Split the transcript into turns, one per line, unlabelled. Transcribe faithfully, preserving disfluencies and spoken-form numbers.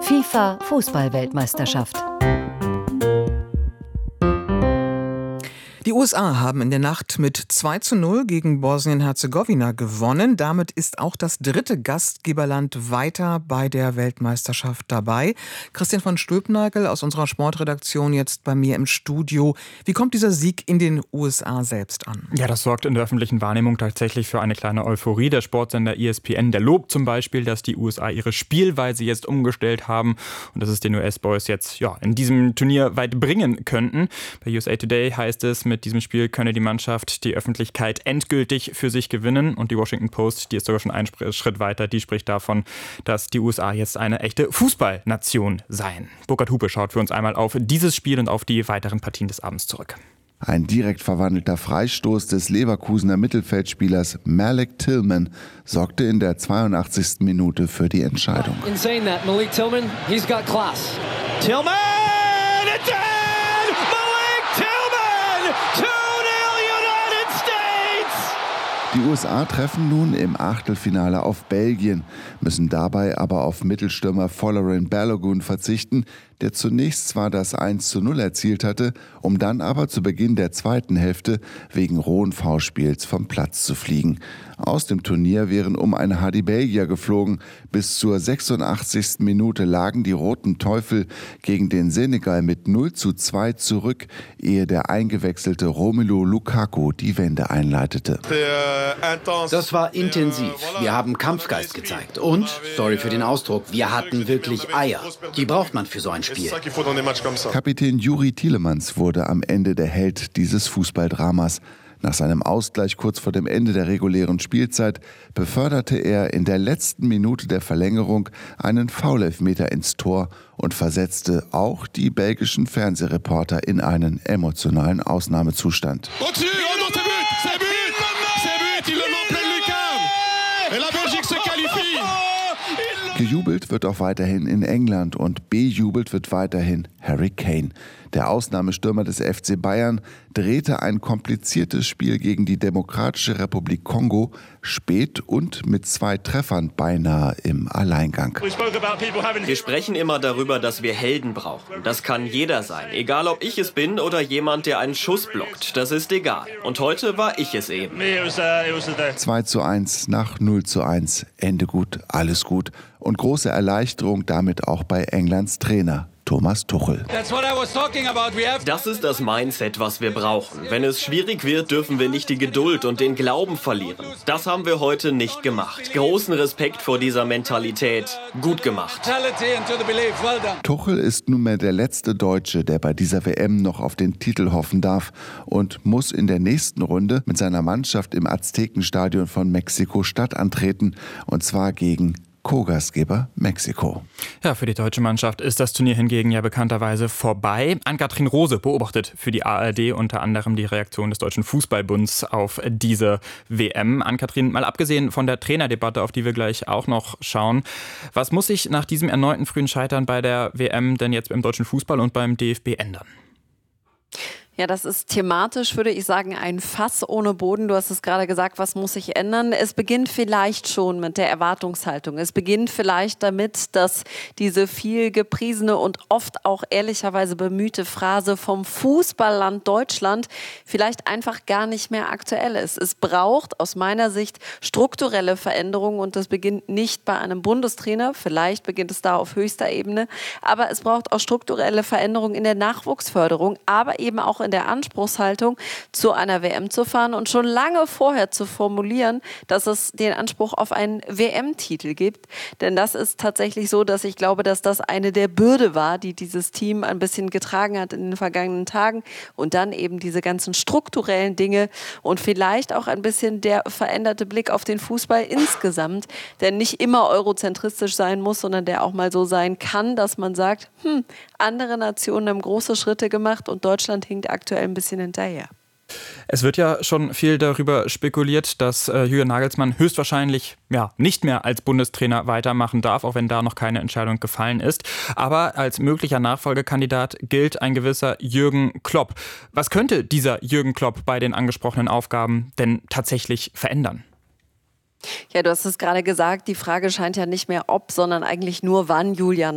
FIFA Fußball-Weltmeisterschaft.
Die U S A haben in der Nacht mit zwei zu null gegen Bosnien-Herzegowina gewonnen. Damit ist auch das dritte Gastgeberland weiter bei der Weltmeisterschaft dabei. Christian von Stülpnagel aus unserer Sportredaktion jetzt bei mir im Studio. Wie kommt dieser Sieg in den U S A selbst an?
Ja, das sorgt in der öffentlichen Wahrnehmung tatsächlich für eine kleine Euphorie. Der Sportsender E S P N, der lobt zum Beispiel, dass die U S A ihre Spielweise jetzt umgestellt haben und dass es den U S-Boys jetzt ja, in diesem Turnier weit bringen könnten. Bei U S A Today heißt es, mit diesem Spiel könne die Mannschaft die Öffentlichkeit endgültig für sich gewinnen. Und die Washington Post, die ist sogar schon einen Schritt weiter, die spricht davon, dass die U S A jetzt eine echte Fußballnation seien. Burkhard Hupe schaut für uns einmal auf dieses Spiel und auf die weiteren Partien des Abends zurück.
Ein direkt verwandelter Freistoß des Leverkusener Mittelfeldspielers Malik Tillman sorgte in der zweiundachtzigsten Minute für die Entscheidung.
Insane that Malik Tillman, he's got class. Tillman! It's in!
Die U S A treffen nun im Achtelfinale auf Belgien, müssen dabei aber auf Mittelstürmer Folarin Balogun verzichten, der zunächst zwar das eins zu null erzielt hatte, um dann aber zu Beginn der zweiten Hälfte wegen rohen Foulspiels vom Platz zu fliegen. Aus dem Turnier wären um ein Haar die Belgier geflogen. Bis zur sechsundachtzigsten Minute lagen die Roten Teufel gegen den Senegal mit null zu zwei zurück, ehe der eingewechselte Romelu Lukaku die Wende einleitete.
Das war intensiv. Wir haben Kampfgeist gezeigt. Und, sorry für den Ausdruck, wir hatten wirklich Eier. Die braucht man für so ein Spiel.
Kapitän Juri Tielemans wurde am Ende der Held dieses Fußballdramas. Nach seinem Ausgleich kurz vor dem Ende der regulären Spielzeit beförderte er in der letzten Minute der Verlängerung einen Foulelfmeter ins Tor und versetzte auch die belgischen Fernsehreporter in einen emotionalen Ausnahmezustand. Gejubelt wird auch weiterhin in England und bejubelt wird weiterhin Harry Kane. Der Ausnahmestürmer des F C Bayern drehte ein kompliziertes Spiel gegen die Demokratische Republik Kongo spät und mit zwei Treffern beinahe im Alleingang.
Wir sprechen immer darüber, dass wir Helden brauchen. Das kann jeder sein, egal ob ich es bin oder jemand, der einen Schuss blockt. Das ist egal. Und heute war ich es eben.
zwei zu eins nach null zu eins. Ende gut, alles gut. Und große Erleichterung damit auch bei Englands Trainer Thomas Tuchel.
Das ist das Mindset, was wir brauchen. Wenn es schwierig wird, dürfen wir nicht die Geduld und den Glauben verlieren. Das haben wir heute nicht gemacht. Großen Respekt vor dieser Mentalität. Gut gemacht.
Tuchel ist nunmehr der letzte Deutsche, der bei dieser W M noch auf den Titel hoffen darf und muss in der nächsten Runde mit seiner Mannschaft im Aztekenstadion von Mexiko-Stadt antreten, und zwar gegen Co-Gastgeber Mexiko.
Ja, für die deutsche Mannschaft ist das Turnier hingegen ja bekannterweise vorbei. Ann-Kathrin Rose beobachtet für die A R D unter anderem die Reaktion des Deutschen Fußballbunds auf diese W M. Ann-Kathrin, mal abgesehen von der Trainerdebatte, auf die wir gleich auch noch schauen, was muss sich nach diesem erneuten frühen Scheitern bei der W M denn jetzt beim deutschen Fußball und beim D F B ändern?
Ja, das ist thematisch, würde ich sagen, ein Fass ohne Boden. Du hast es gerade gesagt, was muss sich ändern? Es beginnt vielleicht schon mit der Erwartungshaltung. Es beginnt vielleicht damit, dass diese viel gepriesene und oft auch ehrlicherweise bemühte Phrase vom Fußballland Deutschland vielleicht einfach gar nicht mehr aktuell ist. Es braucht aus meiner Sicht strukturelle Veränderungen und das beginnt nicht bei einem Bundestrainer. Vielleicht beginnt es da auf höchster Ebene. Aber es braucht auch strukturelle Veränderungen in der Nachwuchsförderung, aber eben auch in in der Anspruchshaltung, zu einer W M zu fahren und schon lange vorher zu formulieren, dass es den Anspruch auf einen W M-Titel gibt. Denn das ist tatsächlich so, dass ich glaube, dass das eine der Bürde war, die dieses Team ein bisschen getragen hat in den vergangenen Tagen. Und dann eben diese ganzen strukturellen Dinge und vielleicht auch ein bisschen der veränderte Blick auf den Fußball insgesamt, der nicht immer eurozentristisch sein muss, sondern der auch mal so sein kann, dass man sagt, hm, andere Nationen haben große Schritte gemacht und Deutschland hinkt aktuell ein bisschen hinterher.
Es wird ja schon viel darüber spekuliert, dass äh, Julian Nagelsmann höchstwahrscheinlich ja, nicht mehr als Bundestrainer weitermachen darf, auch wenn da noch keine Entscheidung gefallen ist. Aber als möglicher Nachfolgekandidat gilt ein gewisser Jürgen Klopp. Was könnte dieser Jürgen Klopp bei den angesprochenen Aufgaben denn tatsächlich verändern?
Ja, du hast es gerade gesagt, die Frage scheint ja nicht mehr ob, sondern eigentlich nur wann Julian